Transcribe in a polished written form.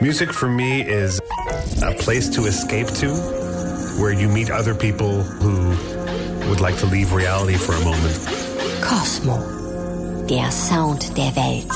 Music for me is a place to escape to, where you meet other people who would like to leave reality for a moment. Cosmo, der Sound der Welt.